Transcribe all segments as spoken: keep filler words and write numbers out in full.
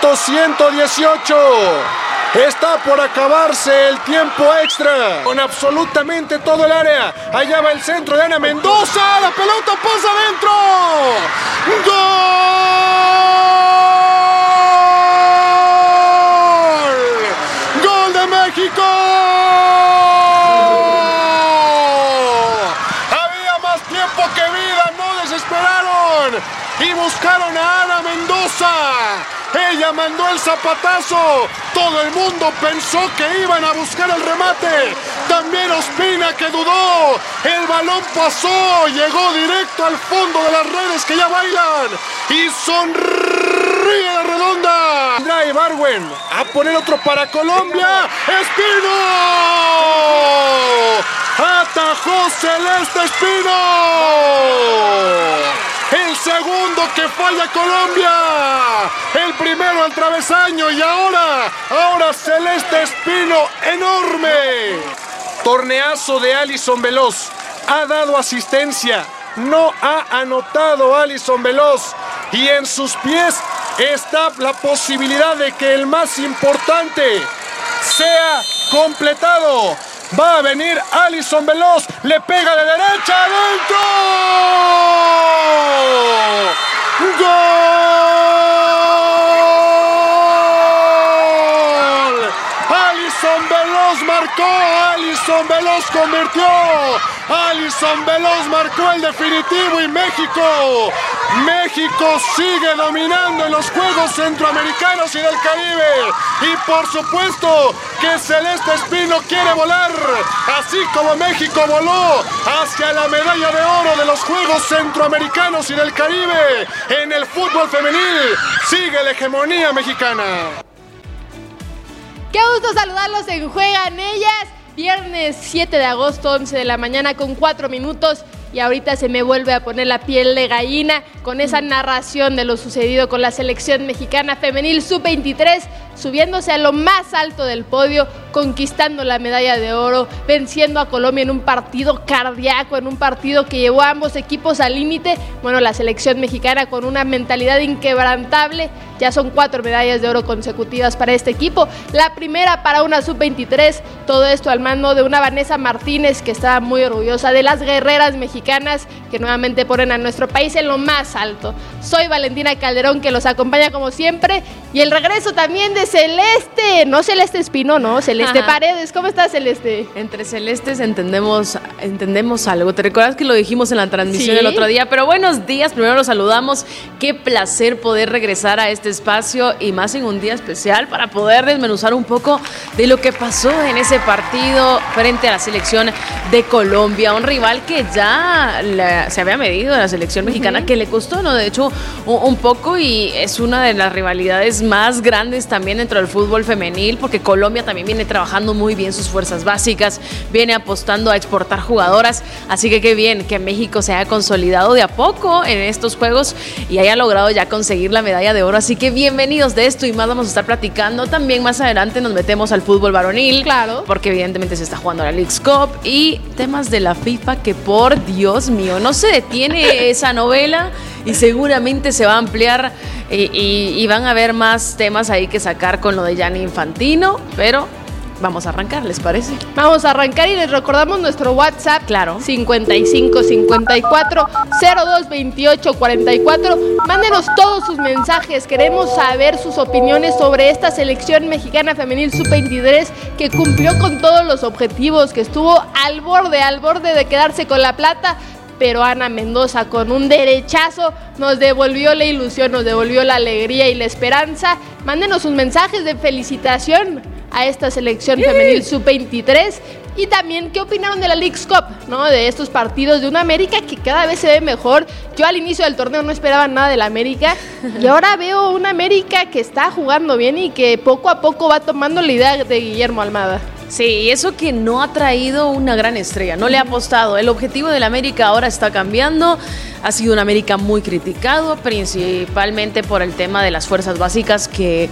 Minuto ciento dieciocho. Está por acabarse el tiempo extra. Con absolutamente todo el área. Allá va el centro de Ana Mendoza. La pelota pasa adentro. ¡Gol! ¡Gol de México! Había más tiempo que vida. No desesperaron. Y buscaron a Ana Mendoza. Ella mandó el zapatazo. Todo el mundo pensó que iban a buscar el remate. También Ospina, que dudó. El balón pasó, llegó directo al fondo de las redes que ya bailan. Y sonríe la redonda. Trae Barwen a poner otro para Colombia. ¡Espino! ¡Atajó Celeste Espino! El segundo que falla Colombia. El primero al travesaño y ahora, ahora Celeste Espino, enorme. Torneazo de Alison Veloz. Ha dado asistencia. No ha anotado Alison Veloz. Y en sus pies está la posibilidad de que el más importante sea completado. Va a venir Alison Veloz, le pega de derecha, adentro. ¡Gol! Alison Veloz marcó, Alison Veloz convirtió, Alison Veloz marcó el definitivo y México, México sigue dominando en los Juegos Centroamericanos y del Caribe. Y por supuesto que Celeste Espino quiere volar, así como México voló hacia la medalla de oro de los Juegos Centroamericanos y del Caribe. En el fútbol femenil sigue la hegemonía mexicana. Qué gusto saludarlos en Juegan Ellas. Viernes siete de agosto, once de la mañana con cuatro minutos. Y ahorita se me vuelve a poner la piel de gallina con esa narración de lo sucedido con la selección mexicana femenil sub veintitrés, subiéndose a lo más alto del podio, conquistando la medalla de oro, venciendo a Colombia en un partido cardíaco, en un partido que llevó a ambos equipos al límite. Bueno, la selección mexicana con una mentalidad inquebrantable. Ya son cuatro medallas de oro consecutivas para este equipo. La primera para una sub veintitrés. Todo esto al mando de una Vanessa Martínez que estaba muy orgullosa de las guerreras mexicanas que nuevamente ponen a nuestro país en lo más alto. Soy Valentina Calderón, que los acompaña como siempre. Y el regreso también de Celeste. No Celeste Espino, no. Celeste Ajá. Paredes. ¿Cómo estás, Celeste? Entre celestes entendemos, entendemos algo. ¿Te recuerdas que lo dijimos en la transmisión ¿Sí? el otro día? Pero buenos días. Primero los saludamos. Qué placer poder regresar a este espacio y más en un día especial para poder desmenuzar un poco de lo que pasó en ese partido frente a la selección de Colombia, un rival que ya la, se había medido a la selección mexicana, uh-huh. que le costó, ¿no? De hecho, un, un poco, y es una de las rivalidades más grandes también dentro del fútbol femenil, porque Colombia también viene trabajando muy bien sus fuerzas básicas, viene apostando a exportar jugadoras, así que qué bien que México se haya consolidado de a poco en estos juegos y haya logrado ya conseguir la medalla de oro, así que bienvenidos de esto y más vamos a estar platicando. También más adelante nos metemos al fútbol varonil, claro, porque evidentemente se está jugando la Leagues Cup y temas de la FIFA que por Dios mío, no se detiene esa novela y seguramente se va a ampliar y, y, y van a haber más temas ahí que sacar con lo de Gianni Infantino, pero vamos a arrancar, ¿les parece? Vamos a arrancar y les recordamos nuestro WhatsApp, claro, cincuenta y cinco cincuenta y cuatro cero dos veintiocho cuarenta y cuatro. Mándenos todos sus mensajes, queremos saber sus opiniones sobre esta selección mexicana femenil sub veintitrés que cumplió con todos los objetivos, que estuvo al borde, al borde de quedarse con la plata, pero Ana Mendoza con un derechazo nos devolvió la ilusión, nos devolvió la alegría y la esperanza. Mándenos sus mensajes de felicitación a esta selección femenil sub veintitrés y también qué opinaron de la Leagues Cup, ¿no? De estos partidos de una América que cada vez se ve mejor. Yo al inicio del torneo no esperaba nada de la América y ahora veo una América que está jugando bien y que poco a poco va tomando la idea de Guillermo Almada. Sí, y eso que no ha traído una gran estrella, no le ha apostado. El objetivo del América ahora está cambiando. Ha sido un América muy criticado, principalmente por el tema de las fuerzas básicas que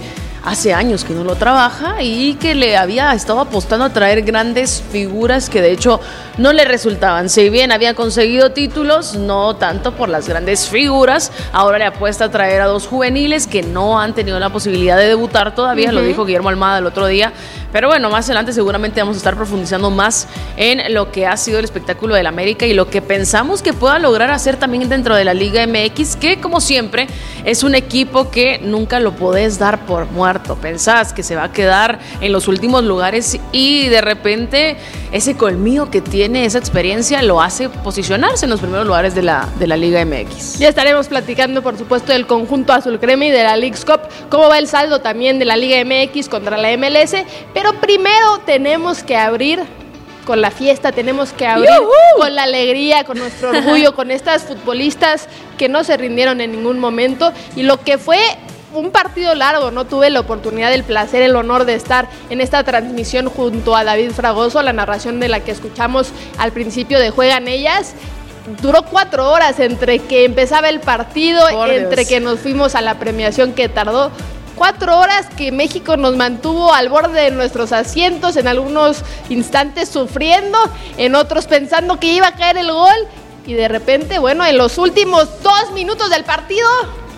hace años que no lo trabaja y que le había estado apostando a traer grandes figuras que de hecho no le resultaban. Si bien había conseguido títulos, no tanto por las grandes figuras, ahora le apuesta a traer a dos juveniles que no han tenido la posibilidad de debutar todavía, uh-huh. Lo dijo Guillermo Almada el otro día, pero bueno, más adelante seguramente vamos a estar profundizando más en lo que ha sido el espectáculo del América y lo que pensamos que pueda lograr hacer también dentro de la Liga M X, que como siempre es un equipo que nunca lo podés dar por muerto. Pensás que se va a quedar en los últimos lugares y de repente ese colmillo que tiene, esa experiencia lo hace posicionarse en los primeros lugares de la, de la Liga M X. Ya estaremos platicando por supuesto del conjunto azul crema y de la Leagues Cup, cómo va el saldo también de la Liga M X contra la M L S, pero primero tenemos que abrir con la fiesta, tenemos que abrir ¡Yuhu! Con la alegría, con nuestro orgullo, con estas futbolistas que no se rindieron en ningún momento y lo que fue un partido largo. No tuve la oportunidad, el placer, el honor de estar en esta transmisión junto a David Fragoso, la narración de la que escuchamos al principio de Juegan Ellas. Duró cuatro horas entre que empezaba el partido, Por entre Dios. Que nos fuimos a la premiación que tardó cuatro horas, que México nos mantuvo al borde de nuestros asientos, en algunos instantes sufriendo, en otros pensando que iba a caer el gol y de repente, bueno, en los últimos dos minutos del partido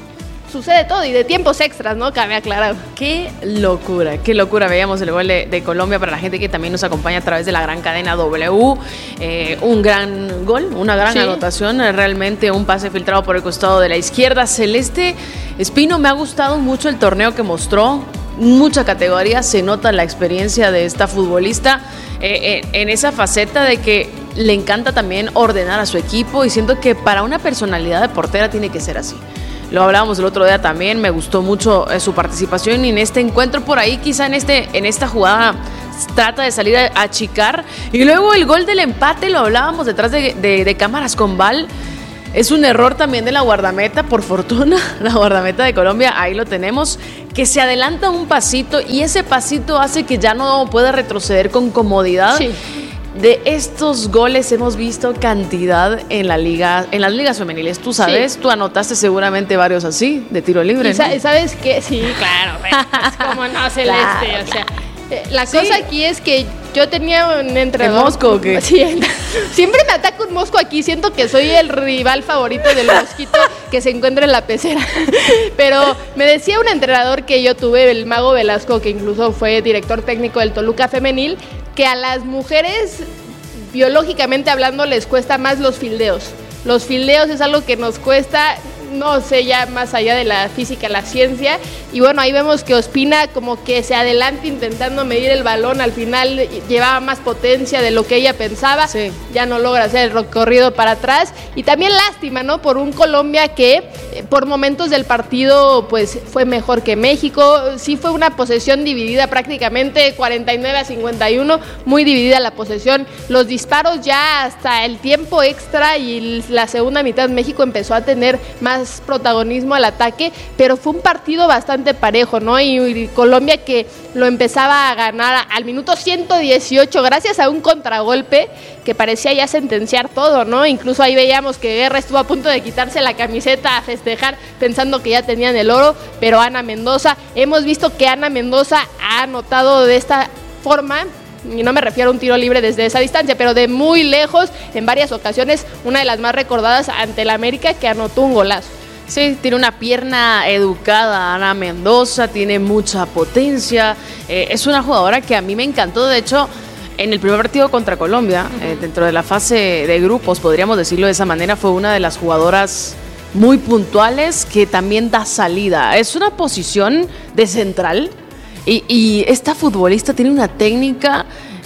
sucede todo y de tiempos extras, ¿no? Cabe aclarar. Qué locura, qué locura. Veíamos el gol de, de Colombia para la gente que también nos acompaña a través de la gran cadena W. Eh, un gran gol, una gran sí. anotación, realmente un pase filtrado por el costado de la izquierda. Celeste Espino, me ha gustado mucho el torneo que mostró. Mucha categoría, se nota la experiencia de esta futbolista eh, eh, en esa faceta de que le encanta también ordenar a su equipo y siento que para una personalidad de portera tiene que ser así. Lo hablábamos el otro día también, me gustó mucho eh, su participación y en este encuentro por ahí, quizá en, este, en esta jugada trata de salir a, a achicar. Y luego el gol del empate, lo hablábamos detrás de, de, de cámaras con Val. Es un error también de la guardameta, por fortuna, la guardameta de Colombia, ahí lo tenemos, que se adelanta un pasito y ese pasito hace que ya no pueda retroceder con comodidad. Sí. De estos goles hemos visto cantidad en la liga, en las ligas femeniles. Tú sabes, sí. Tú anotaste seguramente varios así, de tiro libre, ¿no? ¿Y sabes qué? Sí, claro, es como no, Celeste, claro, o sea, la sí. cosa aquí es que yo tenía un entrenador. ¿El mosco o qué? Sí, siempre me ataca un mosco aquí, siento que soy el rival favorito del mosquito que se encuentra en la pecera. Pero me decía un entrenador que yo tuve, el Mago Velasco, que incluso fue director técnico del Toluca Femenil, que a las mujeres, biológicamente hablando, les cuesta más los fildeos. Los fildeos es algo que nos cuesta, no sé, ya más allá de la física, la ciencia. Y bueno, ahí vemos que Ospina como que se adelanta intentando medir el balón. Al final llevaba más potencia de lo que ella pensaba. Sí. Ya no logra hacer el recorrido para atrás. Y también lástima, ¿no? Por un Colombia que eh, por momentos del partido pues fue mejor que México. Sí fue una posesión dividida prácticamente cuarenta y nueve a cincuenta y uno. Muy dividida la posesión. Los disparos ya hasta el tiempo extra y la segunda mitad México empezó a tener más protagonismo al ataque, pero fue un partido bastante parejo, ¿no? Y, y Colombia que lo empezaba a ganar al minuto ciento dieciocho gracias a un contragolpe que parecía ya sentenciar todo, ¿no? Incluso ahí veíamos que Guerra estuvo a punto de quitarse la camiseta a festejar pensando que ya tenían el oro, pero Ana Mendoza, hemos visto que Ana Mendoza ha anotado de esta forma, y no me refiero a un tiro libre desde esa distancia, pero de muy lejos, en varias ocasiones, una de las más recordadas ante el América, que anotó un golazo. Sí, tiene una pierna educada Ana Mendoza, tiene mucha potencia, eh, es una jugadora que a mí me encantó, de hecho, en el primer partido contra Colombia, uh-huh. eh, dentro de la fase de grupos, podríamos decirlo de esa manera, fue una de las jugadoras muy puntuales que también da salida. Es una posición de central, Y, y esta futbolista tiene una técnica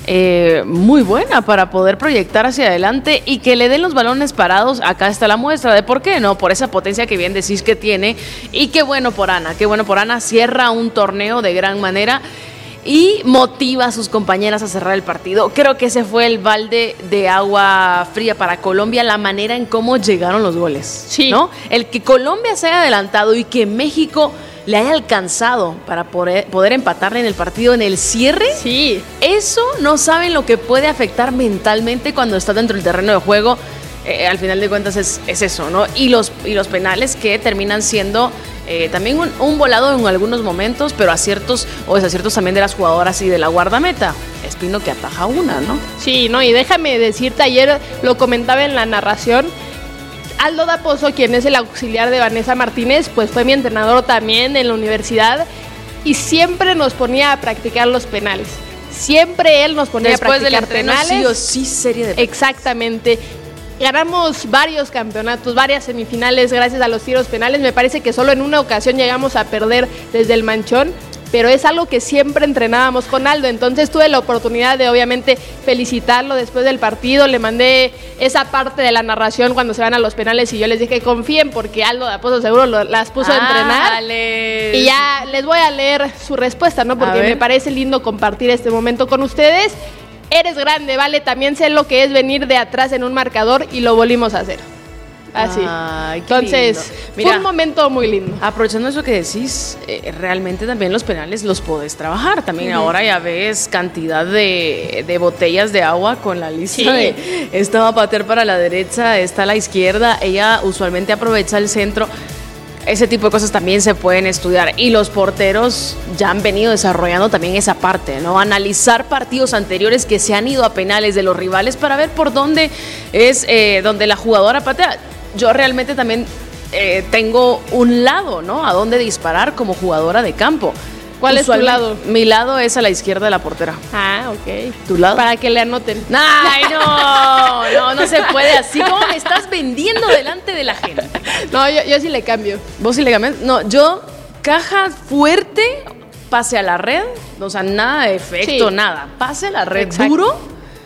eh, muy buena para poder proyectar hacia adelante y que le den los balones parados. Acá está la muestra de por qué, ¿no? Por esa potencia que bien decís que tiene. Y qué bueno por Ana, qué bueno por Ana. Cierra un torneo de gran manera y motiva a sus compañeras a cerrar el partido. Creo que ese fue el balde de agua fría para Colombia, la manera en cómo llegaron los goles, sí. ¿no? El que Colombia se haya adelantado y que México le haya alcanzado para poder, poder empatarle en el partido en el cierre, sí. Eso no saben lo que puede afectar mentalmente cuando está dentro del terreno de juego. Eh, al final de cuentas es, es eso, ¿no? Y los, y los penales que terminan siendo eh, también un, un volado en algunos momentos, pero aciertos o desaciertos también de las jugadoras y de la guardameta. Espino que ataja una, ¿no? Sí, no, y déjame decirte, ayer lo comentaba en la narración, Aldo da Pozo, quien es el auxiliar de Vanessa Martínez, pues fue mi entrenador también en la universidad y siempre nos ponía a practicar los penales. Siempre él nos ponía Después a practicar del penales. Sí o sí, serie de penales. Exactamente. Ganamos varios campeonatos, varias semifinales gracias a los tiros penales. Me parece que solo en una ocasión llegamos a perder desde el manchón, pero es algo que siempre entrenábamos con Aldo. Entonces tuve la oportunidad de obviamente felicitarlo después del partido. Le mandé esa parte de la narración cuando se van a los penales y yo les dije confíen porque Aldo da Pozo seguro lo, las puso ah, a entrenar. Dale. Y ya les voy a leer su respuesta, ¿no? Porque me parece lindo compartir este momento con ustedes. Eres grande, vale, también sé lo que es venir de atrás en un marcador y lo volvimos a hacer. Así. Ay, Entonces, Mira, fue un momento muy lindo. Aprovechando eso que decís, eh, realmente también los penales los podés trabajar. También uh-huh. Ahora ya ves cantidad de, de botellas de agua con la lista sí. de esta va a patear para la derecha, esta a la izquierda. Ella usualmente aprovecha el centro. Ese tipo de cosas también se pueden estudiar y los porteros ya han venido desarrollando también esa parte, ¿no? Analizar partidos anteriores que se han ido a penales de los rivales para ver por dónde es eh, donde la jugadora patea. Yo realmente también eh, tengo un lado, ¿no? A dónde disparar como jugadora de campo. ¿Cuál es tu lado? Mi lado es a la izquierda de la portera. Ah, ok. ¿Tu lado? Para que le anoten. Ay, no, no, no se puede así. ¿Cómo me estás vendiendo delante de la gente? No, yo, yo sí le cambio. ¿Vos sí le cambias? No, yo caja fuerte, pase a la red, o sea, nada de efecto, sí. nada. Pase a la red Exacto. duro,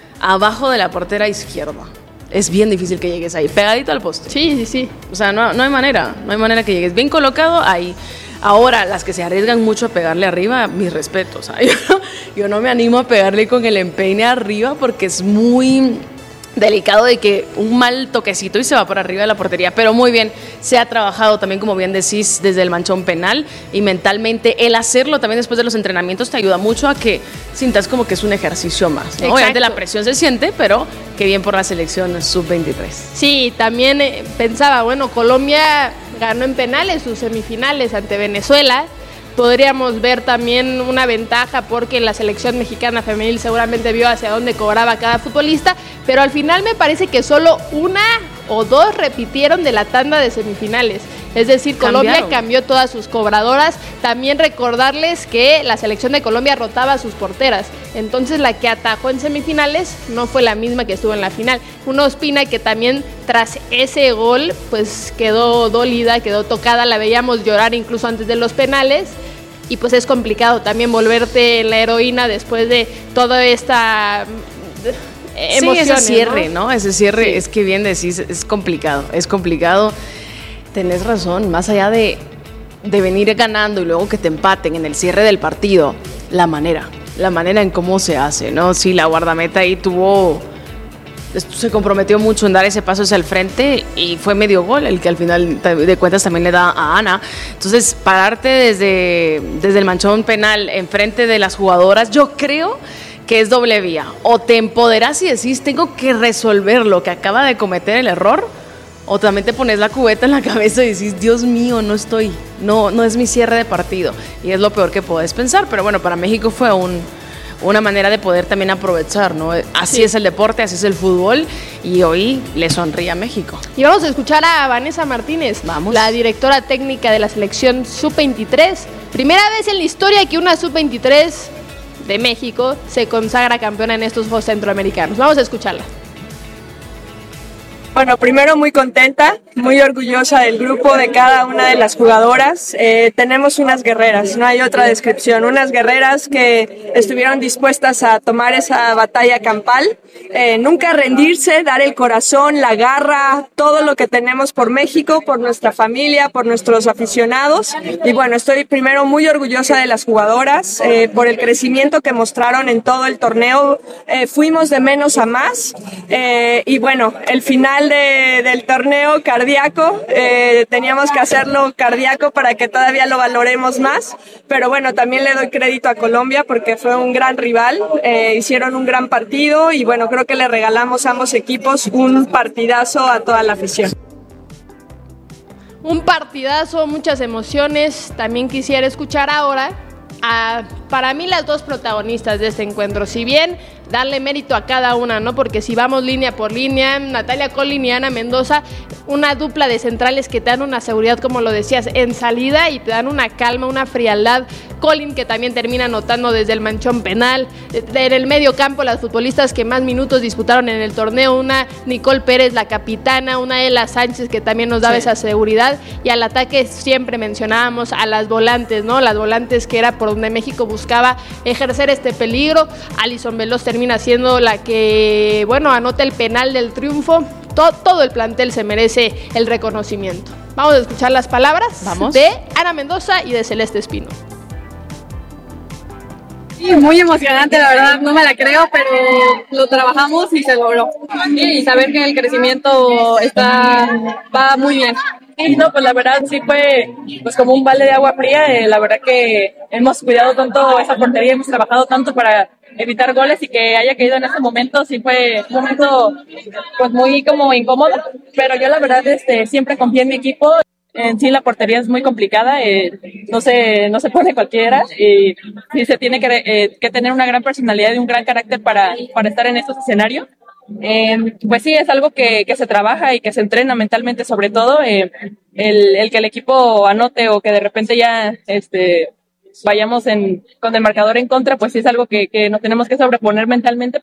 abajo de la portera izquierda. Es bien difícil que llegues ahí, pegadito al poste. Sí, sí, sí. O sea, no, no hay manera, no hay manera que llegues. Bien colocado, ahí. Ahora, las que se arriesgan mucho a pegarle arriba, mis respetos. ¿Sabes? Yo, yo no me animo a pegarle con el empeine arriba porque es muy delicado de que un mal toquecito y se va por arriba de la portería. Pero muy bien, se ha trabajado también, como bien decís, desde el manchón penal y mentalmente el hacerlo también después de los entrenamientos te ayuda mucho a que sientas como que es un ejercicio más, ¿no? Obviamente la presión se siente, pero qué bien por la selección sub veintitrés. Sí, también eh, pensaba, bueno, Colombia ganó en penales sus semifinales ante Venezuela. Podríamos ver también una ventaja porque la selección mexicana femenil seguramente vio hacia dónde cobraba cada futbolista, pero al final me parece que solo una o dos repitieron de la tanda de semifinales. Es decir, Colombia Cambiaron. cambió todas sus cobradoras. También recordarles que la selección de Colombia rotaba a sus porteras. Entonces la que atajó en semifinales no fue la misma que estuvo en la final. Una Ospina que también tras ese gol pues quedó dolida, quedó tocada. La veíamos llorar incluso antes de los penales. Y pues es complicado también volverte la heroína después de toda esta emoción. Sí, ese cierre, ¿no? ¿no? Ese cierre, sí. Es que bien decís, es complicado, es complicado. Tenés razón, más allá de, de venir ganando y luego que te empaten en el cierre del partido, la manera, la manera en cómo se hace, ¿no? Sí, la guardameta ahí tuvo, se comprometió mucho en dar ese paso hacia el frente y fue medio gol el que al final de cuentas también le da a Ana. Entonces, pararte desde, desde el manchón penal enfrente de las jugadoras, yo creo que es doble vía. O te empoderás y decís, tengo que resolver lo que acaba de cometer el error, o también te pones la cubeta en la cabeza y decís, Dios mío, no estoy, no, no es mi cierre de partido. Y es lo peor que podés pensar. Pero bueno, para México fue un, una manera de poder también aprovechar, ¿no? Así sí. es el deporte, así es el fútbol. Y hoy le sonríe a México. Y vamos a escuchar a Vanessa Martínez, vamos. la directora técnica de la selección sub veintitrés. Primera vez en la historia que una sub veintitrés de México se consagra campeona en estos Juegos Centroamericanos. Vamos a escucharla. Bueno, primero muy contenta, muy orgullosa del grupo, de cada una de las jugadoras. Eh, tenemos unas guerreras, no hay otra descripción, unas guerreras que estuvieron dispuestas a tomar esa batalla campal, eh, nunca rendirse, dar el corazón, la garra, todo lo que tenemos por México, por nuestra familia, por nuestros aficionados. Y bueno, estoy primero muy orgullosa de las jugadoras, eh, por el crecimiento que mostraron en todo el torneo. Eh, fuimos de menos a más, eh, y bueno, el final De, del torneo cardíaco, eh, teníamos que hacerlo cardíaco para que todavía lo valoremos más, pero bueno, también le doy crédito a Colombia porque fue un gran rival, eh, hicieron un gran partido y bueno, creo que le regalamos a ambos equipos un partidazo a toda la afición. Un partidazo, muchas emociones. También quisiera escuchar ahora a, para mí, las dos protagonistas de este encuentro. Si bien darle mérito a cada una, ¿no? Porque si vamos línea por línea, Natalia Collin y Ana Mendoza, una dupla de centrales que te dan una seguridad, como lo decías, en salida, y te dan una calma, una frialdad. Collin, que también termina anotando desde el manchón penal. En el medio campo, las futbolistas que más minutos disputaron en el torneo, una Nicole Pérez, la capitana, una Ela Sánchez, que también nos daba sí. esa seguridad. Y al ataque siempre mencionábamos a las volantes, ¿no? Las volantes que era por donde México buscaba ejercer este peligro. Alison Veloz termina siendo la que, bueno, anota el penal del triunfo. Todo, todo el plantel se merece el reconocimiento. Vamos a escuchar las palabras Vamos. de Ana Mendoza y de Celeste Espino. Sí, muy emocionante, la verdad, no me la creo, pero lo trabajamos y se logró. Y saber que el crecimiento está va muy bien. Sí, no, pues la verdad sí fue pues como un balde de agua fría. Eh, la verdad que hemos cuidado tanto esa portería, hemos trabajado tanto para evitar goles, y que haya caído en ese momento sí fue un momento pues muy como incómodo, pero yo la verdad este siempre confié en mi equipo. En sí la portería es muy complicada, eh, no se no se pone cualquiera, y sí se tiene que, eh, que tener una gran personalidad y un gran carácter para, para estar en estos escenarios. Eh, pues sí, es algo que, que se trabaja y que se entrena mentalmente, sobre todo eh, el, el que el equipo anote, o que de repente ya este vayamos en, con el marcador en contra, pues sí es algo que, que nos tenemos que sobreponer mentalmente.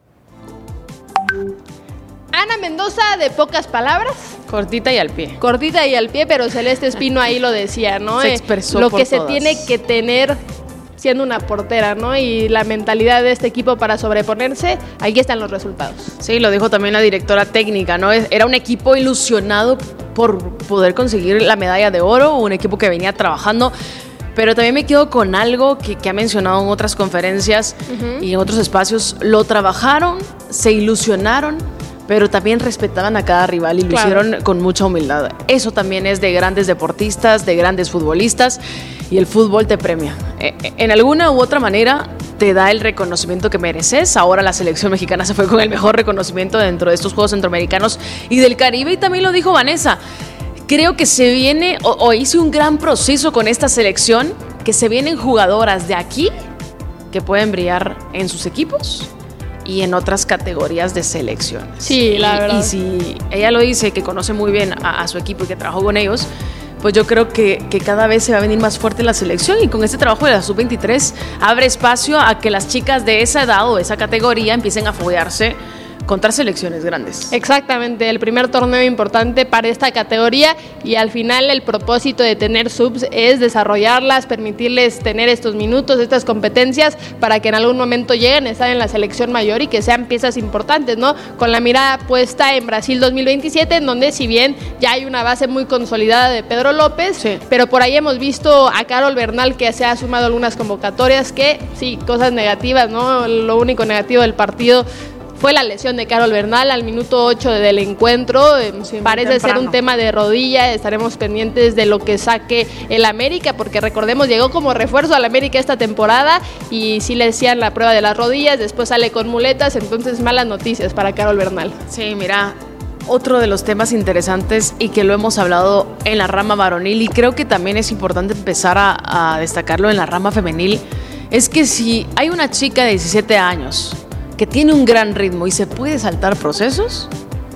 Ana Mendoza, de pocas palabras. Cortita y al pie. Cortita y al pie, pero Celeste Espino ahí lo decía, ¿no? Se expresó eh, Lo por que se todas. tiene que tener siendo una portera, ¿no? Y la mentalidad de este equipo para sobreponerse, aquí están los resultados. Sí, lo dijo también la directora técnica, ¿no? Era un equipo ilusionado por poder conseguir la medalla de oro, un equipo que venía trabajando. Pero también me quedo con algo que, que ha mencionado en otras conferencias uh-huh. y en otros espacios. Lo trabajaron, se ilusionaron, pero también respetaban a cada rival y lo claro. hicieron con mucha humildad. Eso también es de grandes deportistas, de grandes futbolistas, y el fútbol te premia. En alguna u otra manera te da el reconocimiento que mereces. Ahora la selección mexicana se fue con el mejor reconocimiento dentro de estos Juegos Centroamericanos y del Caribe, y también lo dijo Vanessa. Creo que se viene, o, o hice un gran proceso con esta selección, que se vienen jugadoras de aquí que pueden brillar en sus equipos y en otras categorías de selecciones. Sí, la y, verdad. Y si ella lo dice, que conoce muy bien a, a su equipo y que trabajó con ellos, pues yo creo que, que cada vez se va a venir más fuerte la selección, y con este trabajo de la sub veintitrés abre espacio a que las chicas de esa edad o de esa categoría empiecen a foguearse contra selecciones grandes. Exactamente, el primer torneo importante para esta categoría, y al final el propósito de tener subs es desarrollarlas, permitirles tener estos minutos, estas competencias, para que en algún momento lleguen a estar en la selección mayor y que sean piezas importantes, ¿no? Con la mirada puesta en Brasil dos mil veintisiete, en donde si bien ya hay una base muy consolidada de Pedro López, sí. pero por ahí hemos visto a Carol Bernal, que se ha sumado a algunas convocatorias, que sí, cosas negativas, ¿no? Lo único negativo del partido fue la lesión de Carol Bernal al minuto ocho del encuentro. Sí, parece temprano. Ser un tema de rodilla. Estaremos pendientes de lo que saque el América, porque recordemos, llegó como refuerzo al América esta temporada y sí le decían la prueba de las rodillas, después sale con muletas, entonces malas noticias para Carol Bernal. Sí, mira, otro de los temas interesantes, y que lo hemos hablado en la rama varonil, y creo que también es importante empezar a, a destacarlo en la rama femenil, es que si hay una chica de diecisiete años que tiene un gran ritmo y se puede saltar procesos,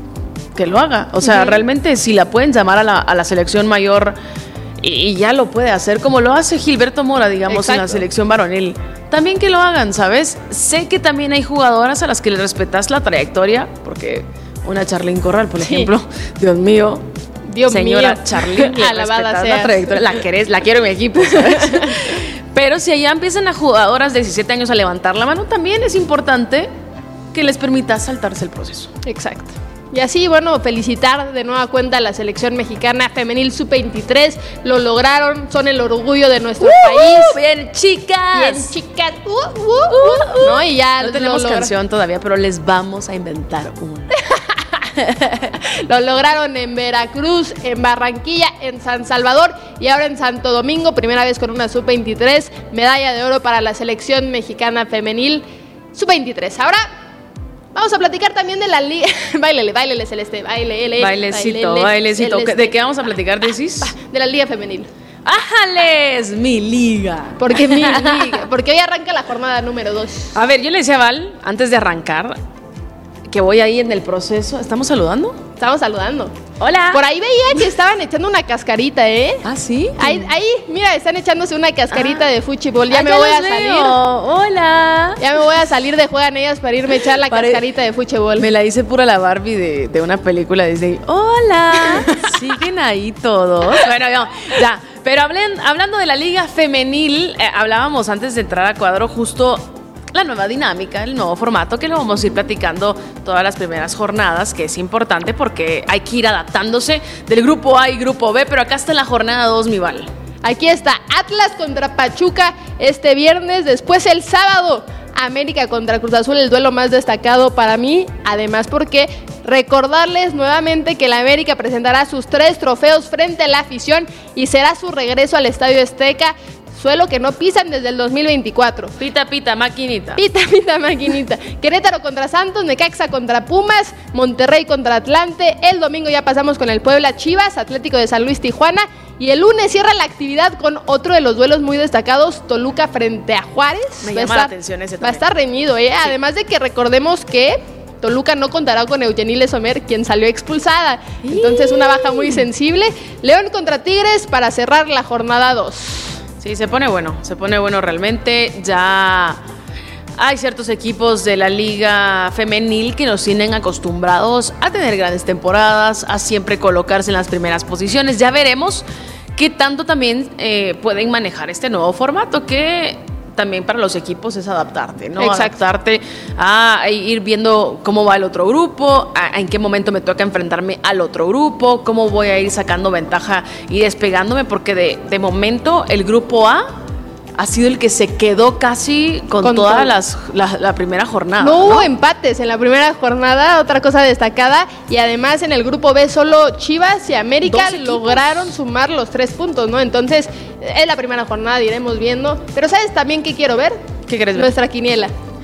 que lo haga. O sea, uh-huh. realmente si la pueden llamar a la, a la selección mayor, y, y ya lo puede hacer, como lo hace Gilberto Mora, digamos, Exacto. en la selección varonil. También que lo hagan, ¿sabes? Sé que también hay jugadoras a las que les respetas la trayectoria, porque una Charlín Corral, por sí. ejemplo, Dios mío, Dios señora mío. Charlín, le respetas la trayectoria, la querés, la quiero en mi equipo, ¿sabes? Pero si allá empiezan a jugadoras de diecisiete años a levantar la mano, también es importante que les permita saltarse el proceso. Exacto. Y así, bueno, felicitar de nueva cuenta a la selección mexicana femenil sub veintitrés. Lo lograron, son el orgullo de nuestro uh, país. Bien, chicas. Bien, chicas. Uh, uh, uh, uh. No, y ya no tenemos canción todavía, pero les vamos a inventar una. Lo lograron en Veracruz, en Barranquilla, en San Salvador y ahora en Santo Domingo, primera vez con una sub veintitrés, medalla de oro para la selección mexicana femenil sub veintitrés. Ahora Vamos a platicar también de la liga. Báilele, báilele, Celeste, báilele. Bailecito, bailele, bailecito. Celeste. ¿De qué vamos a platicar, decís? De la liga femenil. ¡Ájales! Mi liga. Porque mi liga. Porque hoy arranca la jornada número dos. A ver, yo le decía a Val, antes de arrancar, que voy ahí en el proceso. ¿Estamos saludando? Estamos saludando. Hola. Por ahí veía que estaban echando una cascarita, ¿eh? ¿Ah, sí? Ahí, ahí mira, están echándose una cascarita ah. de fútbol. Ya ah, me ya voy a veo. salir. Hola. Ya me voy a salir de Juegan Ellas para irme a echar la Pare... cascarita de fútbol. Me la hice pura la Barbie de, de una película de Disney. Hola. Siguen ahí todos. Bueno, ya. ya. Pero hablen, hablando de la liga femenil, eh, hablábamos antes de entrar a cuadro justo la nueva dinámica, el nuevo formato que lo vamos a ir platicando todas las primeras jornadas, que es importante porque hay que ir adaptándose del grupo A y grupo B, pero acá está la jornada dos, mi Val. Aquí está Atlas contra Pachuca este viernes, después el sábado América contra Cruz Azul, el duelo más destacado para mí, además porque recordarles nuevamente que la América presentará sus tres trofeos frente a la afición y será su regreso al Estadio Azteca, suelo que no pisan desde el dos mil veinticuatro. Pita, pita, maquinita. Pita, pita, maquinita. Querétaro contra Santos, Necaxa contra Pumas, Monterrey contra Atlante. El domingo ya pasamos con el Puebla Chivas, Atlético de San Luis Tijuana. Y el lunes cierra la actividad con otro de los duelos muy destacados, Toluca frente a Juárez. Me llama la atención ese también. Va a estar reñido, ¿eh? Sí. Además de que recordemos que Toluca no contará con Eugenie Sommer, quien salió expulsada. Entonces una baja muy sensible. León contra Tigres para cerrar la jornada dos. Sí, se pone bueno, se pone bueno realmente. Ya hay ciertos equipos de la liga femenil que nos tienen acostumbrados a tener grandes temporadas, a siempre colocarse en las primeras posiciones. Ya veremos qué tanto también eh, pueden manejar este nuevo formato, que también para los equipos es adaptarte, ¿no? Exacto. Adaptarte a ir viendo cómo va el otro grupo, a, a en qué momento me toca enfrentarme al otro grupo, cómo voy a ir sacando ventaja y despegándome, porque de, de momento el grupo A ha sido el que se quedó casi con, con toda las, la, la primera jornada. No, ¿no? Hubo ¿no? empates en la primera jornada, otra cosa destacada, y además en el grupo B solo Chivas y América lograron sumar los tres puntos, ¿no? Entonces, es la primera jornada, iremos viendo. Pero ¿sabes también qué quiero ver? ¿Qué quieres ver? Nuestra quiniela.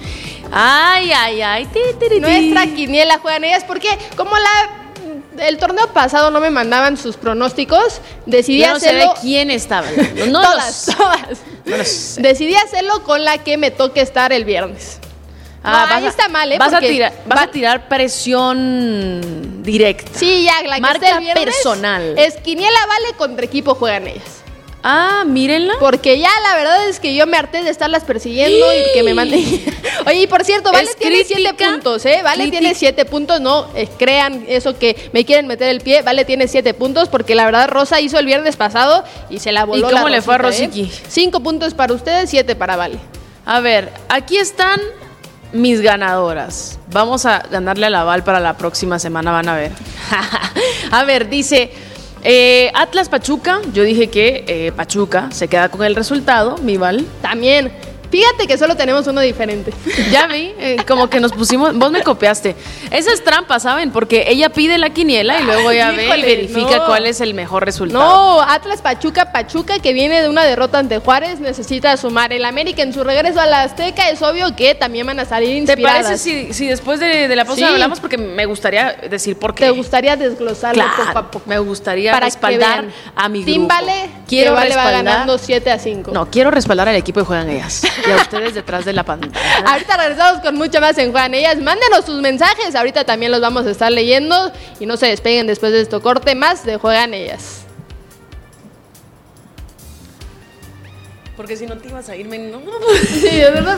Ay, ay, ay. Ti, ti, ti, Nuestra quiniela Juegan Ellas, porque como la... el torneo pasado no me mandaban sus pronósticos, decidí Yo no hacerlo... sé de quién estaba. No todas, los... todas. No los sé. Decidí hacerlo con la que me toque estar el viernes. Ah, no, ahí a, está mal, ¿eh? Vas, a Porque tirar, vas va... a tirar presión directa. Sí, ya, la que marca esté el viernes personal. Es quiniela vale contra equipo Juegan Ellas. Ah, mírenla. Porque ya la verdad es que yo me harté de estarlas persiguiendo y que me manden. Oye, y por cierto, Vale es tiene crítica, siete puntos, ¿eh? Vale crítica. tiene siete puntos, no eh, crean eso que me quieren meter el pie. Vale tiene siete puntos porque la verdad Rosa hizo el viernes pasado y se la voló. ¿Y cómo la le Rosita, fue a Rosiqui? ¿eh? Cinco puntos para ustedes, siete para Vale. A ver, aquí están mis ganadoras. Vamos a ganarle a la Val para la próxima semana, van a ver. A ver, dice... Eh, Atlas Pachuca, yo dije que eh, Pachuca se queda con el resultado, mi Val. También. Fíjate que solo tenemos uno diferente. Ya vi, eh, como que nos pusimos, vos me copiaste. Esa es trampa, ¿saben? Porque ella pide la quiniela y luego ella Ay, ve híjole, y verifica no. cuál es el mejor resultado. No, Atlas Pachuca, Pachuca que viene de una derrota ante Juárez, necesita sumar. El América en su regreso a la Azteca es obvio que también van a salir ¿Te inspiradas. parece si, si después de, de la pausa Sí. hablamos? Porque me gustaría decir por qué. ¿Te gustaría desglosarlo Claro, poco a poco? me gustaría Para respaldar que vean. a mi Team grupo. Vale, Quiero que Vale va respaldar- ganando siete a cinco. No, quiero respaldar al equipo de Juegan Ellas y a ustedes detrás de la pantalla. Ahorita regresamos con mucho más en Juegan Ellas. Mándenos sus mensajes, ahorita también los vamos a estar leyendo y no se despeguen después de esto corte más de Juegan Ellas. Porque si no te ibas a irme, no. Sí, de verdad.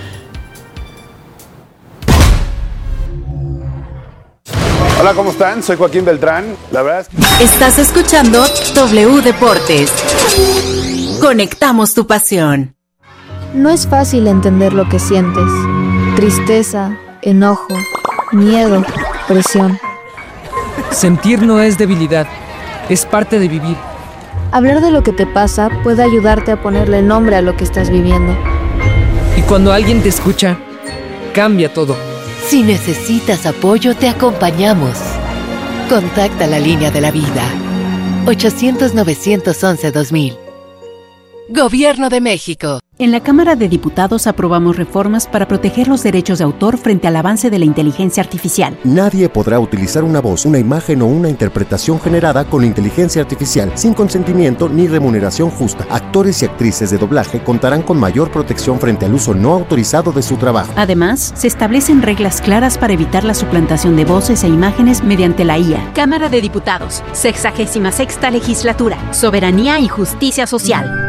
Hola, ¿cómo están? Soy Joaquín Beltrán. La verdad es que... Estás escuchando W Deportes. Conectamos tu pasión. No es fácil entender lo que sientes. Tristeza, enojo, miedo, presión. Sentir no es debilidad, es parte de vivir. Hablar de lo que te pasa puede ayudarte a ponerle nombre a lo que estás viviendo. Y cuando alguien te escucha, cambia todo. Si necesitas apoyo, te acompañamos. Contacta la línea de la vida. ochocientos, novecientos once, dos mil. Gobierno de México. En la Cámara de Diputados aprobamos reformas para proteger los derechos de autor frente al avance de la inteligencia artificial. Nadie podrá utilizar una voz, una imagen o una interpretación generada con inteligencia artificial sin consentimiento ni remuneración justa. Actores y actrices de doblaje contarán con mayor protección frente al uso no autorizado de su trabajo. Además, se establecen reglas claras para evitar la suplantación de voces e imágenes mediante la I A. Cámara de Diputados, sexagésima sexta legislatura, soberanía y justicia social.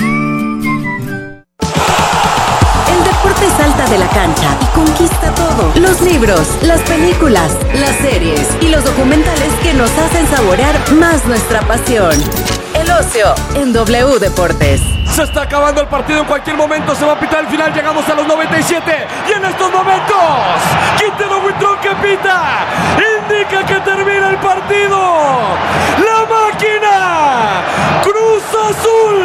Salta de la cancha y conquista todo. Los libros, las películas, las series y los documentales que nos hacen saborear más nuestra pasión. El ocio en W Deportes. Se está acabando el partido, en cualquier momento se va a pitar el final. Llegamos a los noventa y siete y en estos momentos Quintero Huitrón que pita indica que termina el partido. La máquina Cruz Azul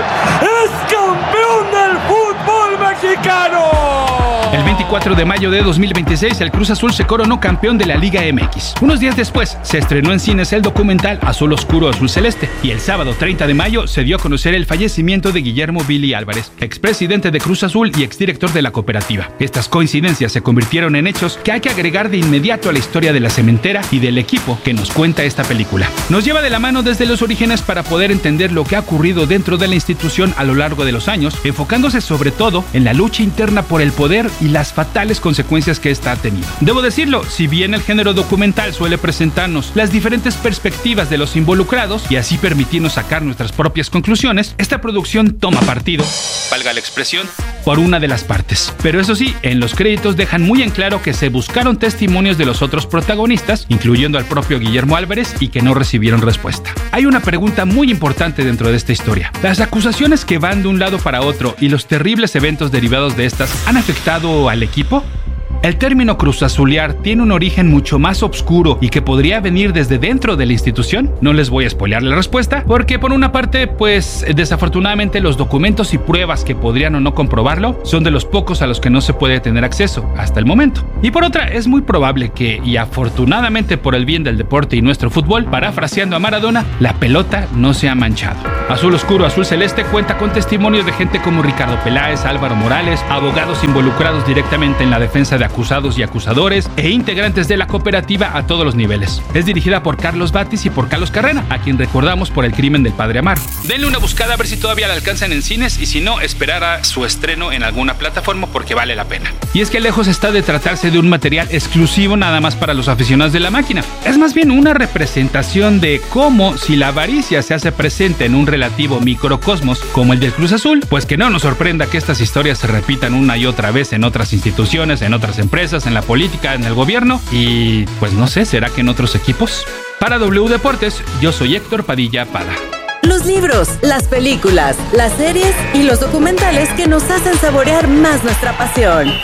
es campeón del fútbol mexicano. El veinticuatro de mayo de dos mil veintiséis, el Cruz Azul se coronó campeón de la Liga M X. Unos días después, se estrenó en cines el documental Azul Oscuro Azul Celeste. Y el sábado treinta de mayo se dio a conocer el fallecimiento de Guillermo Billy Álvarez, expresidente de Cruz Azul y exdirector de la cooperativa. Estas coincidencias se convirtieron en hechos que hay que agregar de inmediato a la historia de la cementera y del equipo que nos cuenta esta película. Nos lleva de la mano desde los orígenes para poder entender lo que ha ocurrido dentro de la institución a lo largo de los años, enfocándose sobre todo en la lucha interna por el poder y las fatales consecuencias que esta ha tenido. Debo decirlo, si bien el género documental suele presentarnos las diferentes perspectivas de los involucrados y así permitirnos sacar nuestras propias conclusiones, esta producción toma partido, valga la expresión, por una de las partes. Pero eso sí, en los créditos dejan muy en claro que se buscaron testimonios de los otros protagonistas, incluyendo al propio Guillermo Álvarez, y que no recibieron respuesta. Hay una pregunta muy importante dentro de esta historia. ¿Las acusaciones que van de un lado para otro y los terribles eventos derivados de estas han afectado al equipo? El término cruzazulear tiene un origen mucho más oscuro y que podría venir desde dentro de la institución. No les voy a spoilear la respuesta, porque por una parte, pues desafortunadamente los documentos y pruebas que podrían o no comprobarlo son de los pocos a los que no se puede tener acceso hasta el momento. Y por otra, es muy probable que, y afortunadamente por el bien del deporte y nuestro fútbol, parafraseando a Maradona, la pelota no se ha manchado. Azul Oscuro Azul Celeste cuenta con testimonios de gente como Ricardo Peláez, Álvaro Morales, abogados involucrados directamente en la defensa de acusados y acusadores e integrantes de la cooperativa a todos los niveles. Es dirigida por Carlos Batis y por Carlos Carrera, a quien recordamos por El crimen del padre Amaro. Denle una buscada a ver si todavía la alcanzan en cines y si no, esperar a su estreno en alguna plataforma porque vale la pena. Y es que lejos está de tratarse de un material exclusivo nada más para los aficionados de la máquina. Es más bien una representación de cómo, si la avaricia se hace presente en un relativo microcosmos como el del Cruz Azul, pues que no nos sorprenda que estas historias se repitan una y otra vez en otras instituciones, en otras empresas, en la política, en el gobierno y pues no sé, ¿será que en otros equipos? Para W Deportes, yo soy Héctor Padilla Pada. Los libros, las películas, las series y los documentales que nos hacen saborear más nuestra pasión.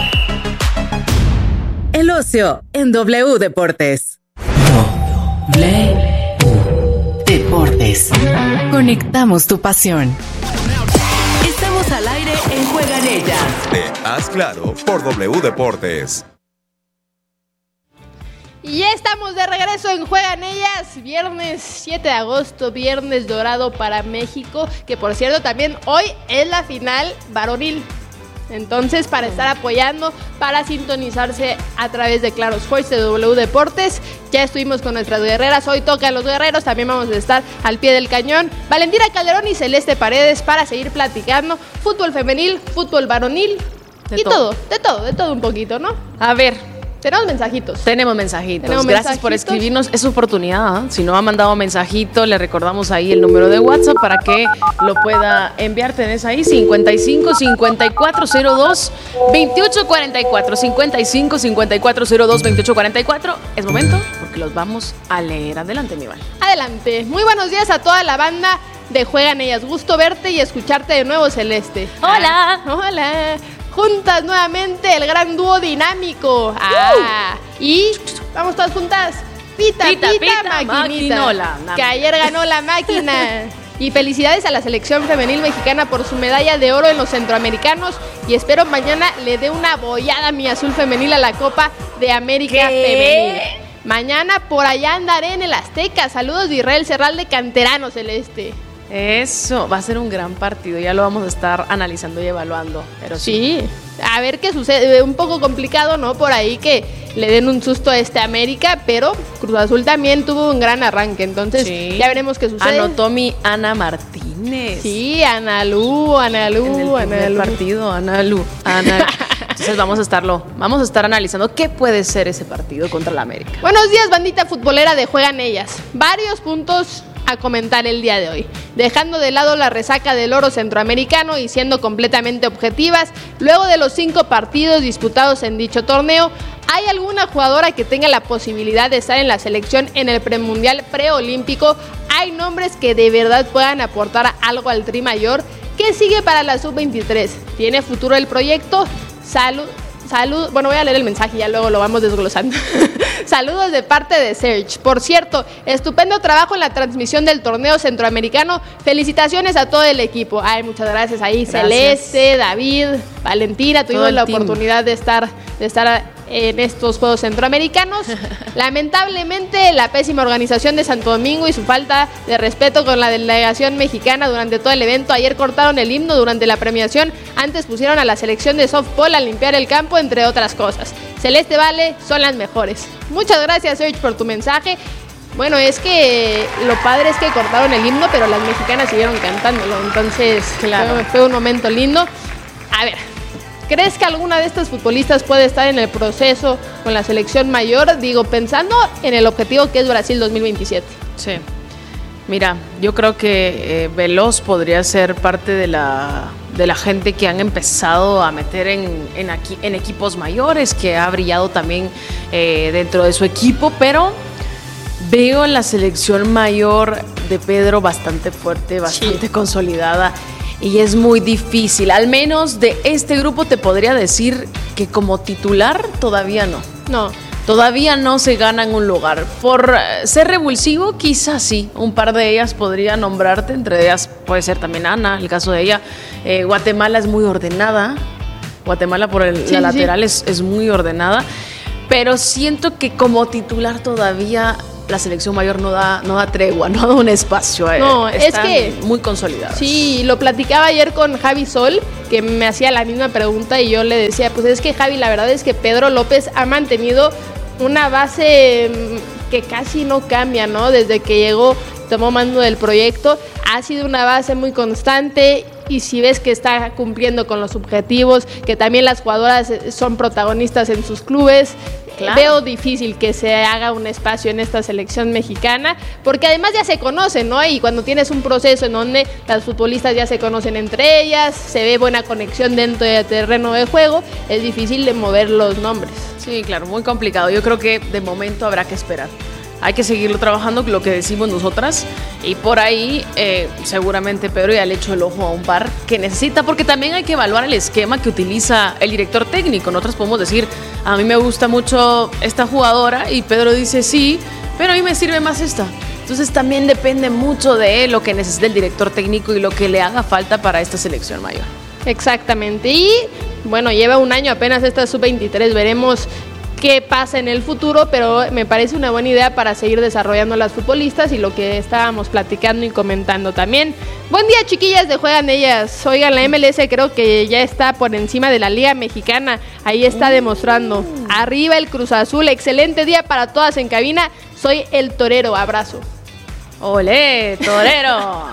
El ocio en W Deportes. W Deportes. Conectamos tu pasión. Estamos al aire en Juegan Ellas. De Haz Claro por W Deportes. Y ya estamos de regreso en Juegan Ellas, viernes siete de agosto, viernes dorado para México, que por cierto también hoy es la final varonil. Entonces, para estar apoyando, para sintonizarse a través de Claro Sports de W Deportes, ya estuvimos con nuestras guerreras, hoy tocan los guerreros, también vamos a estar al pie del cañón. Valentina Calderón y Celeste Paredes para seguir platicando fútbol femenil, fútbol varonil de y todo. todo, de todo, de todo un poquito, ¿no? A ver. Tenemos mensajitos. Tenemos mensajitos. Tenemos Gracias mensajitos. por escribirnos. Es su oportunidad. ¿eh? Si no ha mandado mensajito, le recordamos ahí el número de WhatsApp para que lo pueda enviar. Tenés ahí cincuenta y cinco, cincuenta y cuatro cero dos, veintiocho cuarenta y cuatro. cincuenta y cinco, cincuenta y cuatro cero dos, veintiocho cuarenta y cuatro. Es momento porque los vamos a leer. Adelante, mi Val. Adelante. Muy buenos días a toda la banda de Juegan Ellas. Gusto verte y escucharte de nuevo, Celeste. Hola. Ah, hola. Juntas nuevamente el gran dúo dinámico. Ah, uh. Y vamos todas juntas. Pita, pita, pita, pita maquinita. Maquinola. Que ayer ganó la máquina. Y felicidades a la selección femenil mexicana por su medalla de oro en los centroamericanos. Y espero mañana le dé una bollada a mi azul femenil a la Copa de América ¿Qué? Femenil. Mañana por allá andaré en el Azteca. Saludos de Israel Serral de Canterano, Celeste. Eso, va a ser un gran partido, ya lo vamos a estar analizando y evaluando, pero sí. Sí, a ver qué sucede, un poco complicado, ¿no? Por ahí que le den un susto a este América, pero Cruz Azul también tuvo un gran arranque, entonces sí. Ya veremos qué sucede. Anotó mi Ana Martínez. Sí, Ana Lu, Ana Lu, en el Ana Lu. partido, Ana Lu, Ana. Entonces vamos a estarlo, vamos a estar analizando qué puede ser ese partido contra la América. Buenos días, bandita futbolera de Juegan Ellas. Varios puntos a comentar el día de hoy, dejando de lado la resaca del oro centroamericano y siendo completamente objetivas. Luego de los cinco partidos disputados en dicho torneo, ¿hay alguna jugadora que tenga la posibilidad de estar en la selección en el premundial preolímpico? ¿Hay nombres que de verdad puedan aportar algo al Tri Mayor? ¿Qué sigue para la sub veintitrés? ¿Tiene futuro el proyecto? Salud. Salud, bueno, voy a leer el mensaje y ya luego lo vamos desglosando. Saludos de parte de Serge. Por cierto, estupendo trabajo en la transmisión del torneo centroamericano. Felicitaciones a todo el equipo. Ay, muchas gracias ahí, gracias. Celeste, David, Valentina. Tuvimos la team. oportunidad de estar, de estar en estos Juegos Centroamericanos. Lamentablemente, la pésima organización de Santo Domingo y su falta de respeto con la delegación mexicana durante todo el evento. Ayer cortaron el himno durante la premiación. Antes pusieron a la selección de softball a limpiar el campo, entre otras cosas. Celeste, Vale, son las mejores. Muchas gracias, Serge, por tu mensaje. Bueno, es que lo padre es que cortaron el himno, pero las mexicanas siguieron cantándolo. Entonces, claro, fue, fue un momento lindo. A ver, ¿crees que alguna de estas futbolistas puede estar en el proceso con la selección mayor? Digo, pensando en el objetivo que es Brasil dos mil veintisiete. Sí. Mira, yo creo que eh, Veloz podría ser parte de la, de la gente que han empezado a meter en, en, aquí, en equipos mayores, que ha brillado también eh, dentro de su equipo, pero veo la selección mayor de Pedro bastante fuerte, bastante sí. consolidada. Y es muy difícil, al menos de este grupo te podría decir que como titular todavía no. No. Todavía no se ganan un lugar. Por ser revulsivo, quizás sí. Un par de ellas podría nombrarte, entre ellas puede ser también Ana, el caso de ella. Eh, Guatemala es muy ordenada. Guatemala por el, sí, la lateral sí. es, es muy ordenada. Pero siento que como titular todavía la selección mayor no da, no da tregua, no da un espacio. No, eh, es que muy consolidadas. Sí, lo platicaba ayer con Javi Sol, que me hacía la misma pregunta y yo le decía, pues es que Javi, la verdad es que Pedro López ha mantenido una base que casi no cambia, ¿no? Desde que llegó, tomó mando del proyecto, ha sido una base muy constante. Y si ves que está cumpliendo con los objetivos, que también las jugadoras son protagonistas en sus clubes, claro. Veo difícil que se haga un espacio en esta selección mexicana, porque además ya se conocen, ¿no? Y cuando tienes un proceso en donde las futbolistas ya se conocen entre ellas, se ve buena conexión dentro del terreno de juego, es difícil de mover los nombres. Sí, claro, muy complicado. Yo creo que de momento habrá que esperar. Hay que seguirlo trabajando, lo que decimos nosotras, y por ahí eh, seguramente Pedro ya le echó el ojo a un par que necesita, porque también hay que evaluar el esquema que utiliza el director técnico. Nosotros podemos decir, a mí me gusta mucho esta jugadora, y Pedro dice sí, pero a mí me sirve más esta. Entonces también depende mucho de lo que necesita el director técnico y lo que le haga falta para esta selección mayor. Exactamente, y bueno, lleva un año apenas esta sub veintitrés, veremos qué pasa en el futuro, pero me parece una buena idea para seguir desarrollando las futbolistas y lo que estábamos platicando y comentando también. Buen día, chiquillas de Juegan Ellas. Oigan, la M L S creo que ya está por encima de la Liga Mexicana, ahí está demostrando. Arriba el Cruz Azul, excelente día para todas en cabina. Soy el Torero, abrazo. ¡Olé, Torero!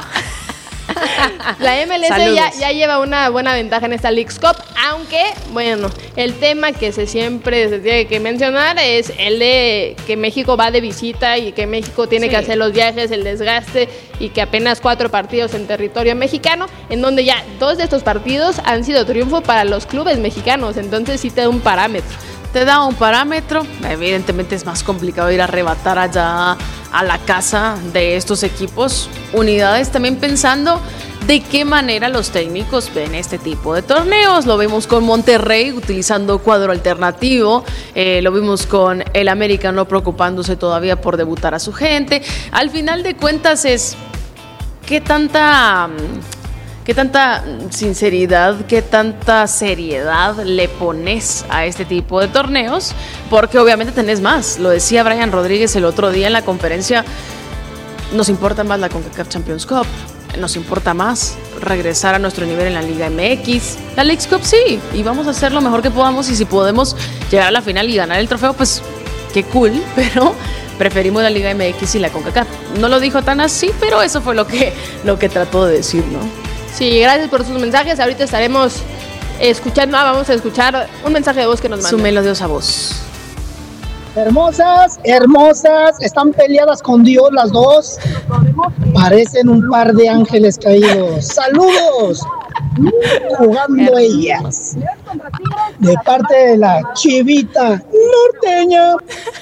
La M L S ya, ya lleva una buena ventaja en esta Leagues Cup, aunque, bueno, el tema que se siempre se tiene que mencionar es el de que México va de visita y que México tiene sí. que hacer los viajes, el desgaste, y que apenas cuatro partidos en territorio mexicano, en donde ya dos de estos partidos han sido triunfo para los clubes mexicanos, entonces sí te da un parámetro. Te da un parámetro, evidentemente es más complicado ir a arrebatar allá a la casa de estos equipos, unidades, también pensando de qué manera los técnicos ven este tipo de torneos. Lo vimos con Monterrey utilizando cuadro alternativo, eh, lo vimos con el América no preocupándose todavía por debutar a su gente. Al final de cuentas es qué tanta... ¿Qué tanta sinceridad, qué tanta seriedad le pones a este tipo de torneos? Porque obviamente tenés más. Lo decía Brian Rodríguez el otro día en la conferencia. Nos importa más la CONCACAF Champions Cup. nos importa más regresar a nuestro nivel en la Liga M X. La Leagues Cup sí, y vamos a hacer lo mejor que podamos, y si podemos llegar a la final y ganar el trofeo, pues qué cool, pero preferimos la Liga M X y la CONCACAF. No lo dijo tan así, pero eso fue lo que, lo que trató de decir, ¿no? Sí, gracias por sus mensajes. Ahorita estaremos escuchando, ah, vamos a escuchar un mensaje de voz que nos mandó. Su melodiosa voz. Hermosas, hermosas, están peleadas con Dios las dos. Parecen un par de ángeles caídos. ¡Saludos! Jugando ellas. De parte de la Chivita Norteña.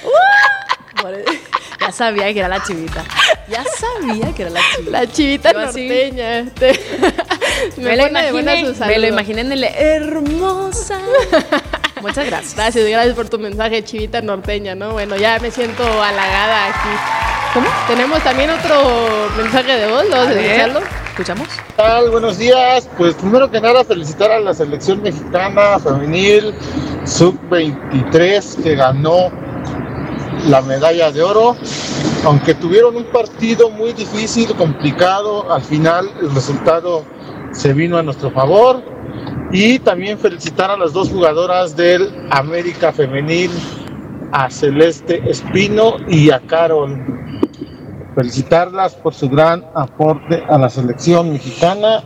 Ya sabía que era la Chivita. Ya sabía que era la Chivita. La Chivita Yo así, norteña. Te... me, me, lo imaginé, me lo imaginé en el hermosa. Muchas gracias. Gracias, gracias por tu mensaje, Chivita norteña, ¿no? Bueno, ya me siento halagada aquí. ¿Cómo? Tenemos también otro mensaje de voz, ¿vamos a, a escucharlo? ¿Escuchamos? ¿Qué tal? Buenos días. Pues primero que nada felicitar a la selección mexicana femenil sub veintitrés que ganó la medalla de oro. Aunque tuvieron un partido muy difícil, complicado, al final el resultado se vino a nuestro favor. Y también felicitar a las dos jugadoras del América Femenil, a Celeste Espino y a Carol. Felicitarlas por su gran aporte a la selección mexicana.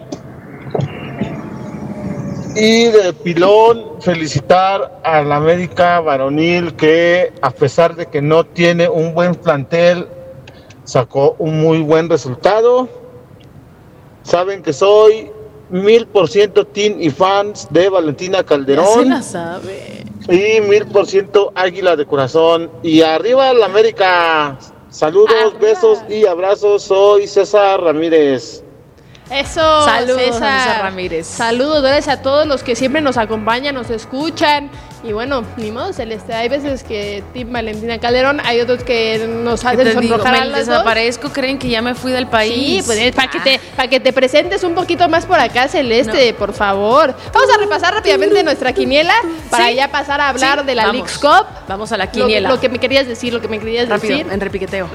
Y de pilón, felicitar al América Varonil, que a pesar de que no tiene un buen plantel, sacó un muy buen resultado. Saben que soy mil por ciento team y fans de Valentina Calderón. Ya se la sabe. Y mil por ciento Águila de corazón. Y arriba la América. Saludos, arriba. Besos y abrazos. Soy César Ramírez. Eso, saludos, César. César Ramírez. Saludos, gracias a todos los que siempre nos acompañan, nos escuchan. Y bueno, ni modo, Celeste. Hay veces que Team Valentina Calderón, hay otros que nos hacen sonrojar a las desaparezco, dos. Creen que ya me fui del país. Sí, pues para ah. que te para que te presentes un poquito más por acá, Celeste, no. por favor. Vamos a repasar rápidamente nuestra quiniela para ¿Sí? ya pasar a hablar sí, de la Leagues Cup. Vamos a la quiniela. Lo, lo que me querías decir, lo que me querías Rápido, decir. en repiqueteo.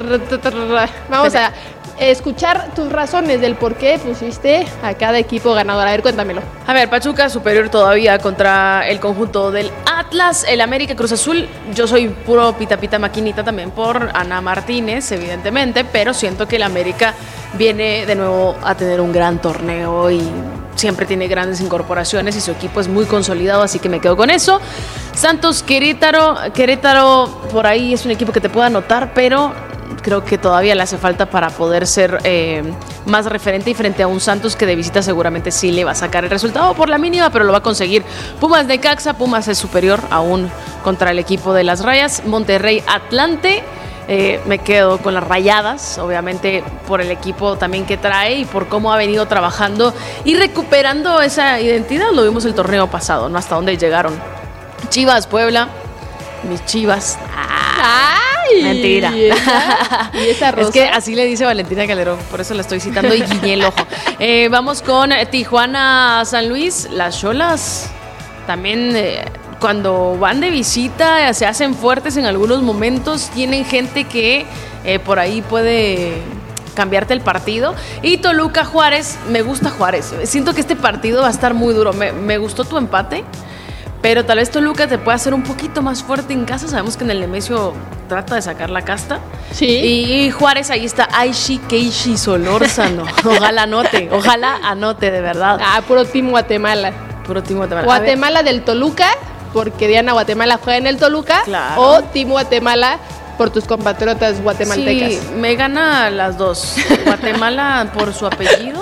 Vamos a escuchar tus razones del por qué pusiste a cada equipo ganador. A ver, cuéntamelo. A ver, Pachuca superior todavía contra el conjunto del Atlas, el América, Cruz Azul. Yo soy puro pita pita maquinita también por Ana Martínez, evidentemente, pero siento que el América viene de nuevo a tener un gran torneo y siempre tiene grandes incorporaciones y su equipo es muy consolidado, así que me quedo con eso. Santos, Querétaro, Querétaro por ahí es un equipo que te puede anotar, pero creo que todavía le hace falta para poder ser eh, más referente y frente a un Santos que de visita seguramente sí le va a sacar el resultado por la mínima, pero lo va a conseguir. Pumas de Necaxa, Pumas es superior aún contra el equipo de las Rayas. Monterrey, Atlante, eh, me quedo con las Rayadas, obviamente por el equipo también que trae y por cómo ha venido trabajando y recuperando esa identidad. Lo vimos el torneo pasado, ¿no? Hasta dónde llegaron. Chivas, Puebla, mis Chivas. ¡Ah! Ay, mentira. ¿Y esa, ¿Y esa rosa? Es que así le dice Valentina Calderón, por eso la estoy citando y guiñé el ojo. Eh, vamos con Tijuana, San Luis. Las Xolas también eh, cuando van de visita se hacen fuertes en algunos momentos. Tienen gente que eh, por ahí puede cambiarte el partido. Y Toluca, Juárez. Me gusta Juárez. Siento que este partido va a estar muy duro. Me, me gustó tu empate. Pero tal vez Toluca te pueda hacer un poquito más fuerte en casa. Sabemos que en el Nemesio trata de sacar la casta. Sí. Y Juárez, ahí está Aishi Keishi Solórzano. Ojalá anote, ojalá anote de verdad. Ah, puro Team Guatemala. Puro Team Guatemala. Guatemala del Toluca, porque Diana Guatemala juega en el Toluca. Claro. O Team Guatemala por tus compatriotas guatemaltecas. Sí, me gana las dos. Guatemala por su apellido.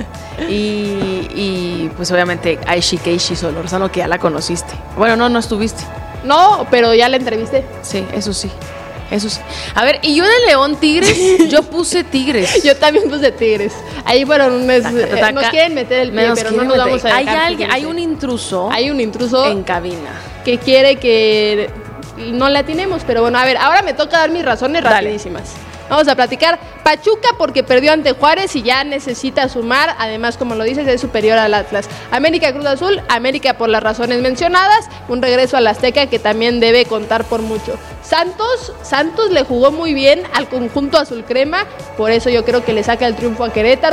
Y, y pues obviamente Aishi Keishi Solórzano, que ya la conociste. Bueno, no, no estuviste. No, pero ya la entrevisté. Sí, eso sí. Eso sí. A ver, y yo de León Tigres, yo puse Tigres. Yo también puse Tigres. Ahí fueron un mes. Taca, taca, eh, nos quieren meter el pie, pero no nos vamos a dejar. Hay alguien, hay un intruso. Hay un intruso en cabina que quiere que no la atinemos, pero bueno, a ver, ahora me toca dar mis razones Dale. rapidísimas. Vamos a platicar. Pachuca porque perdió ante Juárez y ya necesita sumar. Además, como lo dices, es superior al Atlas. América, Cruz Azul. América por las razones mencionadas. Un regreso al Azteca que también debe contar por mucho. Santos, Santos le jugó muy bien al conjunto azul crema. Por eso yo creo que le saca el triunfo a Querétaro.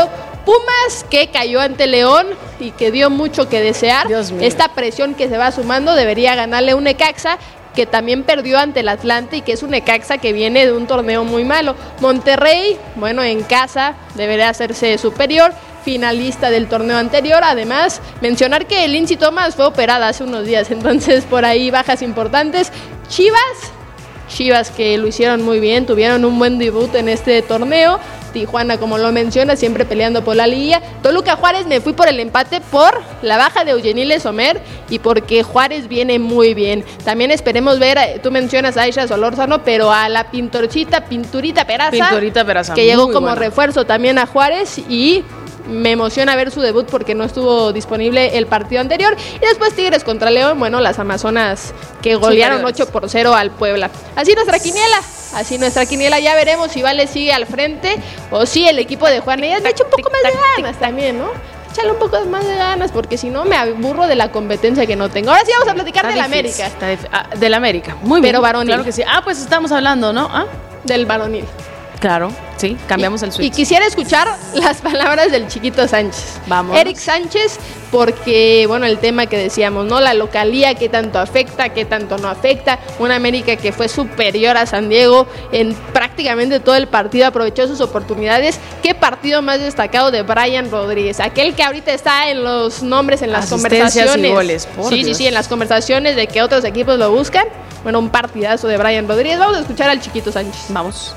Pumas, que cayó ante León y que dio mucho que desear. Dios mío. Esta presión que se va sumando debería ganarle un Necaxa, que también perdió ante el Atlante y que es un Necaxa que viene de un torneo muy malo. Monterrey, bueno, en casa debería hacerse superior, finalista del torneo anterior. Además, mencionar que Lindsay Thomas fue operada hace unos días, entonces por ahí bajas importantes. Chivas, Chivas que lo hicieron muy bien, tuvieron un buen debut en este torneo. Tijuana, como lo menciona, siempre peleando por la liga. Toluca Juárez, me fui por el empate por la baja de Eugenie Sommer y porque Juárez viene muy bien. También esperemos ver, tú mencionas a Aisha Solórzano, pero a la pintorcita, Pinturita Peraza, Pinturita Peraza, que llegó muy como buena. refuerzo también a Juárez y me emociona ver su debut porque no estuvo disponible el partido anterior. Y después Tigres contra León, bueno, las Amazonas que golearon ocho por cero al Puebla. Así nuestra quiniela, así nuestra quiniela, ya veremos si Vale sigue al frente o si el equipo de Juan Elías le echa un poco más de ganas también, ¿no? Échale un poco más de ganas porque si no me aburro de la competencia que no tengo. Ahora sí vamos a platicar del América. Está dif- ah, del América, muy bien. Pero varonil. Claro que sí. Ah, pues estamos hablando, ¿no? Ah, del varonil. Claro, sí, cambiamos el switch. Y quisiera escuchar las palabras del Chiquito Sánchez. Vamos. Eric Sánchez, porque, bueno, el tema que decíamos, ¿no? La localía, qué tanto afecta, qué tanto no afecta. Una América que fue superior a San Diego en prácticamente todo el partido, aprovechó sus oportunidades. ¿Qué partido más destacado de Brian Rodríguez? Aquel que ahorita está en los nombres, en las Asistencias conversaciones. y goles, por sí, sí, Dios. sí, en las conversaciones de que otros equipos lo buscan. Bueno, un partidazo de Brian Rodríguez. Vamos a escuchar al Chiquito Sánchez. Vamos.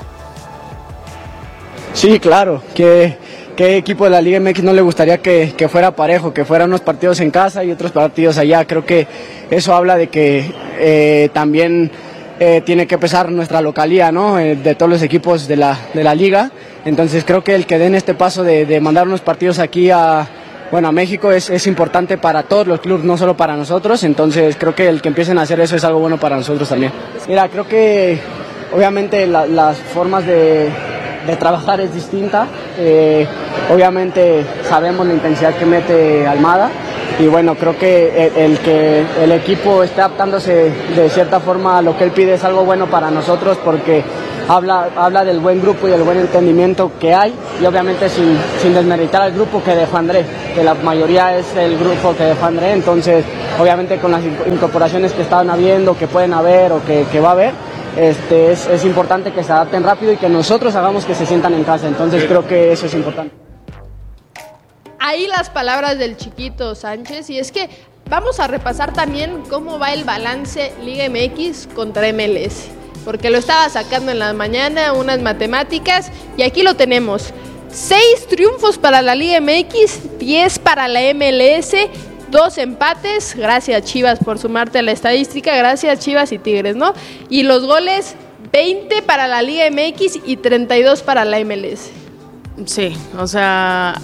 Sí, claro, que qué equipo de la Liga M X no le gustaría que, que fuera parejo, que fueran unos partidos en casa y otros partidos allá. Creo que eso habla de que eh, también eh, tiene que pesar nuestra localía, ¿no? Eh, de todos los equipos de la, de la Liga. Entonces creo que el que den este paso de, de mandar unos partidos aquí a, bueno, a México es, es importante para todos los clubes, no solo para nosotros. Entonces creo que el que empiecen a hacer eso es algo bueno para nosotros también. Mira, creo que obviamente la, las formas de... de trabajar es distinta, eh, obviamente sabemos la intensidad que mete Almada y bueno, creo que el, el que el equipo esté adaptándose de cierta forma a lo que él pide es algo bueno para nosotros porque habla, habla del buen grupo y del buen entendimiento que hay y obviamente sin, sin desmeritar al grupo que dejó André, que la mayoría es el grupo que dejó André, entonces obviamente con las incorporaciones que estaban habiendo, que pueden haber o que, que va a haber, Este, es, es importante que se adapten rápido y que nosotros hagamos que se sientan en casa, entonces creo que eso es importante. Ahí las palabras del Chiquito Sánchez, y es que vamos a repasar también cómo va el balance Liga M X contra M L S, porque lo estaba sacando en la mañana, unas matemáticas, y aquí lo tenemos. Seis triunfos para la Liga M X, diez para la M L S, dos empates, gracias Chivas por sumarte a la estadística, gracias Chivas y Tigres, ¿no? Y los goles, veinte para la Liga M X y treinta y dos para la M L S. Sí, o sea,